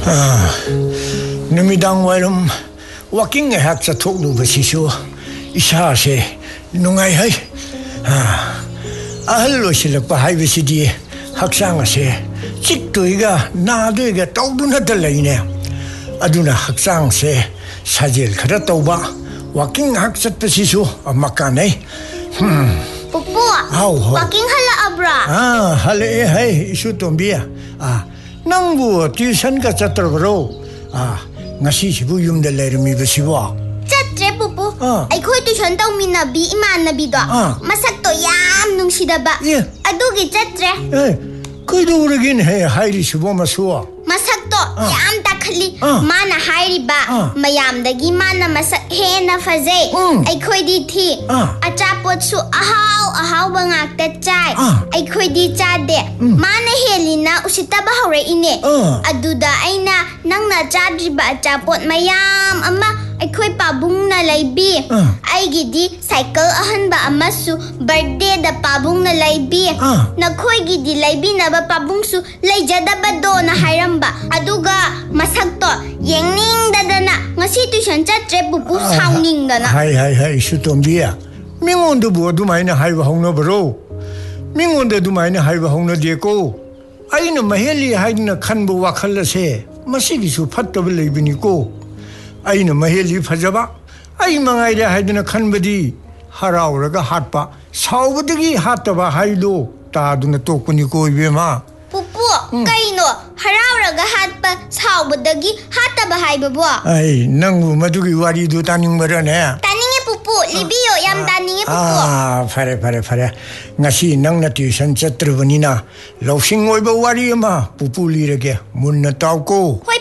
누미당 와이름 워킹에 학자 톡루 버시쇼 이샤세 농아이하이 아할로 실력바 하이비시디 학상하세 찍도이가 나도이가 떠두나 달라이네 아두나 학상세 사질 그래 떠봐 워킹 학자 버시쇼 막가네 Pupu, walking hala abra. Hala hai isu tombiya. Nangbu tuition ka chatrabro. Ngasi sibu yumda lermi besiwa. Chatre pupu. Ay khoi tuition daw minabi iman nabi do. Masak to yam nung sidaba. Adugi chatre. Koi do uragin hai sibu maswa. Masak to yam takhali mana hairi ba. Mayam dagi mana masak he na fazay. Ay khoi di thi. Achapot su ahaw bangak ta chai. Ay khoi di chade. Mana helina usitaba hore ine. Aduda ay nang na chadri ba achapot mayam ama ay khoi pabung na laybi. Ay gidi cycle ahan ba ama su birthday da pabung na laybi. Na khoi gidi laybi na ba pabung su layjada ba do na hayram ba. Aduga masak to yengning dadana ngasi tuition chatre pupu sauning dana. Hai isu tombiya. Mingondu bu dumaina haiba hongno bro. Mingondu dumaina haiba hongno dieko. Aina maheli haina khanbu wakhalla se. Masigi su phattaba leibini ko. Aina maheli phajaba. Ai mangaida haidna khanbadi harauraga hatpa. Saubadagi hataba haido taduna tokuni ko ibema. Pupu kaino harauraga hatpa saubadagi hataba haibabo. Ai nangu madugi wari do taning marane. Libiyo yam daninge pupu. Fare. Ngasi nangna tuition chatrabani na. Lausing oiba wari ama pupu lirage munna tawko.